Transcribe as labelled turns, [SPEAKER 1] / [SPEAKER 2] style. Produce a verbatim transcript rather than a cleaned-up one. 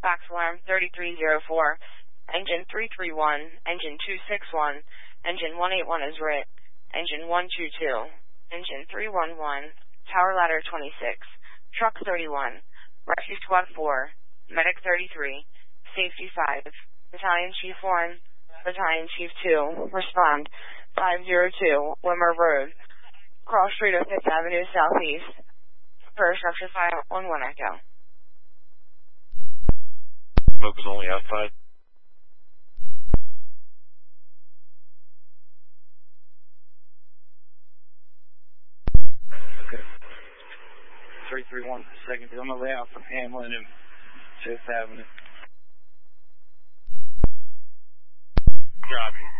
[SPEAKER 1] box alarm thirty-three oh four, engine three three one, engine two six one, engine one eight one is writ, engine one two two, engine three one one, tower ladder twenty-six, truck thirty-one, rescue squad four, medic thirty-three, safety five, battalion chief one, battalion chief two, respond five oh two, Wimmer Road, cross street of fifth Avenue Southeast, for structure five one one Echo.
[SPEAKER 2] Smoke is only outside.
[SPEAKER 3] Okay. three three one, second on the way out from Hamlin and fifth Avenue.
[SPEAKER 2] Copy.